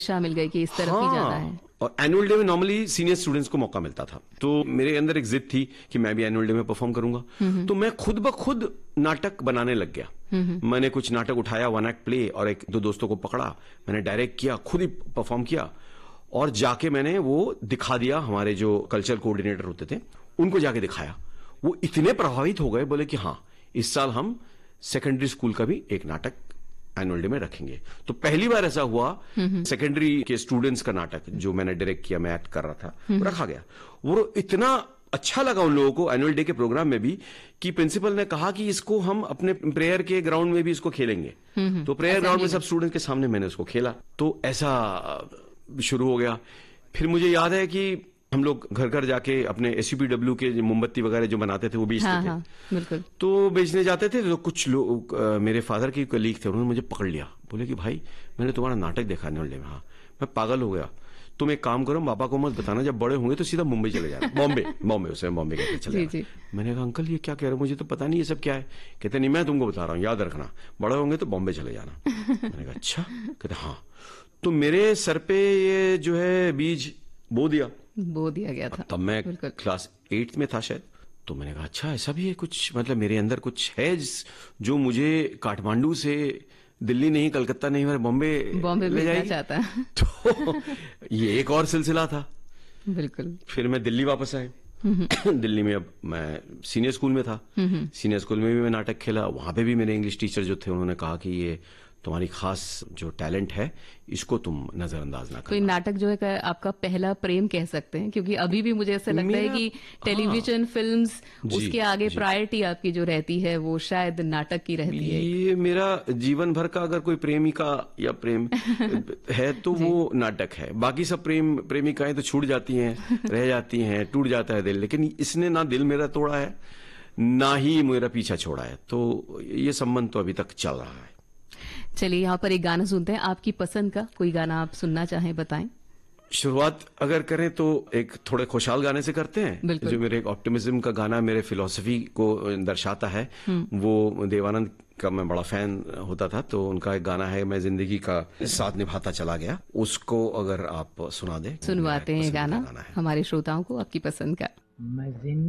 शामिल गई कि इस तरफ ही जाना है। और एनुअल डे में नॉर्मली सीनियर स्टूडेंट्स को मौका मिलता था, तो मेरे अंदर एक जिद थी कि मैं भी एनुअल डे में परफॉर्म करूंगा। तो मैं खुद ब खुद नाटक बनाने लग गया। मैंने कुछ नाटक उठाया, वन एक्ट प्ले, और एक दो दोस्तों को पकड़ा, मैंने डायरेक्ट किया, खुद ही परफॉर्म किया, और जाके मैंने वो दिखा दिया। हमारे जो कल्चरल कोऑर्डिनेटर होते थे उनको जाके दिखाया। वो इतने प्रभावित हो गए, बोले कि हाँ, इस साल हम सेकेंडरी स्कूल का भी एक नाटक एनुअल डे में रखेंगे। तो पहली बार ऐसा हुआ, सेकेंडरी के स्टूडेंट्स का नाटक जो मैंने डायरेक्ट किया, मैं एक्ट कर रहा था, वो रखा गया। वो इतना अच्छा लगा उन लोगों को एनुअल डे के प्रोग्राम में भी कि प्रिंसिपल ने कहा कि इसको हम अपने प्रेयर के ग्राउंड में भी इसको खेलेंगे। तो प्रेयर ग्राउंड में सब स्टूडेंट्स के सामने मैंने उसको खेला। तो ऐसा शुरू हो गया। फिर मुझे याद है कि हम लोग घर घर जाके अपने SUPW के मोमबत्ती वगैरह जो बनाते थे वो बेचते थे। हाँ, बिल्कुल। तो बेचने जाते थे, तो कुछ लोग, मेरे फादर के कलीग थे, उन्होंने मुझे पकड़ लिया, बोले कि भाई मैंने तुम्हारा नाटक देखा एनुअल डे में। हाँ, मैं पागल हो गया। तुम एक काम करो, पापा को मत बताना, जब बड़े होंगे तो सीधा मुंबई चले जाना। बॉम्बे उसे बॉम्बे कहते चले जाना। मैंने कहा अंकल ये क्या कह रहे हो, मुझे तो पता नहीं ये सब क्या है। कहते नहीं, मैं तुमको बता रहा हूँ, याद रखना, बड़े होंगे तो बॉम्बे चले जाना। मैंने कहा अच्छा। कहते हाँ। तो मेरे सर पे ये जो है बीज बो दिया गया था। तब मैं क्लास 8 में था शायद। तो मैंने कहा अच्छा, ऐसा भी है कुछ, मतलब मेरे अंदर कुछ है जो मुझे काठमांडू से दिल्ली नहीं, कलकत्ता नहीं, मेरे बॉम्बे ले जाएगी चाहता है। तो ये एक और सिलसिला था। बिल्कुल। फिर मैं दिल्ली वापस आया। दिल्ली में अब मैं सीनियर स्कूल में था। सीनियर स्कूल में भी मैं नाटक खेला। वहां पे भी मेरे इंग्लिश टीचर जो थे उन्होंने कहा कि ये तुम्हारी खास जो टैलेंट है इसको तुम नजरअंदाज ना करना। तो ये नाटक जो है आपका पहला प्रेम कह सकते हैं, क्योंकि अभी भी मुझे ऐसा लगता है कि टेलीविजन फिल्म्स उसके आगे प्रायोरिटी आपकी जो रहती है वो शायद नाटक की रहती है। ये मेरा जीवन भर का अगर कोई प्रेमिका या प्रेम है तो वो नाटक है। बाकी सब प्रेमिकाएं तो छूट जाती हैं, रह जाती हैं, टूट जाता है दिल, लेकिन इसने ना दिल मेरा तोड़ा है ना ही मेरा पीछा छोड़ा है। तो ये संबंध तो अभी तक चल रहा है। चलिए यहाँ पर एक गाना सुनते हैं, आपकी पसंद का कोई गाना आप सुनना चाहें बताएं। शुरुआत अगर करें तो एक थोड़े खुशहाल गाने से करते हैं, जो मेरे एक ऑप्टिमिज्म का गाना मेरे फिलॉसफी को दर्शाता है। वो देवानंद का मैं बड़ा फैन होता था, तो उनका एक गाना है, मैं जिंदगी का साथ निभाता चला गया, उसको अगर आप सुना दें। सुनवाते हैं गाना हमारे श्रोताओं को, आपकी पसंद का।